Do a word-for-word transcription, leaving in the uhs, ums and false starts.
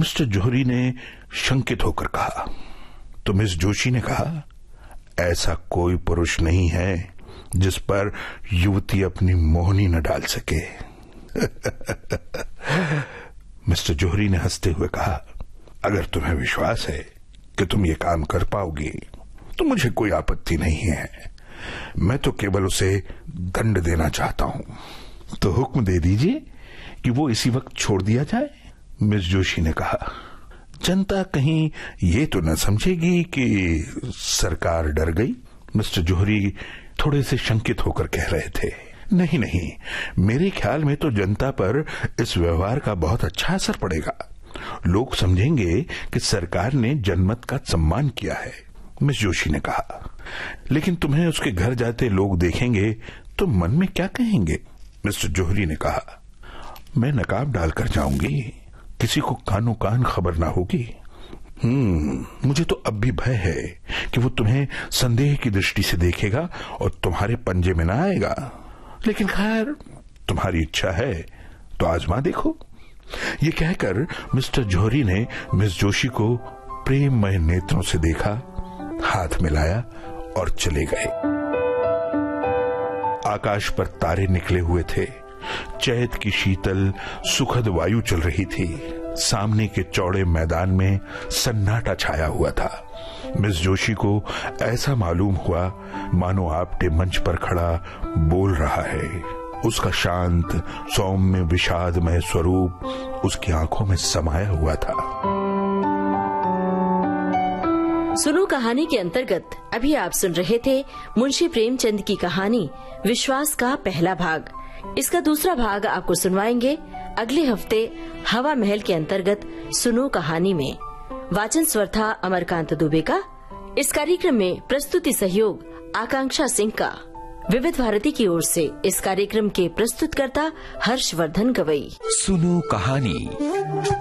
Mister जौहरी ने शंकित होकर कहा। तो मिस जोशी ने कहा, ऐसा कोई पुरुष नहीं है जिस पर युवती अपनी मोहनी न डाल सके। मिस्टर जौहरी ने हंसते हुए कहा, अगर तुम्हें विश्वास है कि तुम ये काम कर पाओगी तो मुझे कोई आपत्ति नहीं है। मैं तो केवल उसे दंड देना चाहता हूं। तो हुक्म दे दीजिए कि वो इसी वक्त छोड़ दिया जाए। मिस जोशी ने कहा, जनता कहीं ये तो न समझेगी कि सरकार डर गई। मिस्टर जौहरी थोड़े से शंकित होकर कह रहे थे, नहीं नहीं, मेरे ख्याल में तो जनता पर इस व्यवहार का बहुत अच्छा असर पड़ेगा। लोग समझेंगे कि सरकार ने जनमत का सम्मान किया है। मिस जोशी ने कहा, लेकिन तुम्हें उसके घर जाते लोग देखेंगे तो मन में क्या कहेंगे? मिस्टर जौहरी ने कहा, मैं नकाब डालकर जाऊंगी, किसी को कानो कान खबर ना होगी। हम्म मुझे तो अब भी भय है कि वो तुम्हें संदेह की दृष्टि से देखेगा और तुम्हारे पंजे में ना आएगा। लेकिन खैर, तुम्हारी इच्छा है तो आजमा देखो। ये कहकर मिस्टर जौहरी ने मिस जोशी को प्रेममय नेत्रों से देखा, हाथ मिलाया और चले गए। आकाश पर तारे निकले हुए थे। चैत की शीतल सुखद वायु चल रही थी। सामने के चौड़े मैदान में सन्नाटा छाया हुआ था। मिस जोशी को ऐसा मालूम हुआ मानो आपटे मंच पर खड़ा बोल रहा है। उसका शांत सौम्य विषादमय स्वरूप उसकी आंखों में समाया हुआ था। सुनो कहानी के अंतर्गत अभी आप सुन रहे थे मुंशी प्रेमचंद की कहानी विश्वास का पहला भाग। इसका दूसरा भाग आपको सुनवाएंगे अगले हफ्ते हवा महल के अंतर्गत सुनो कहानी में। वाचन स्वर था अमरकांत दुबे का। इस कार्यक्रम में प्रस्तुति सहयोग आकांक्षा सिंह का। विविध भारती की ओर से इस कार्यक्रम के प्रस्तुतकर्ता हर्षवर्धन गवई। सुनो कहानी।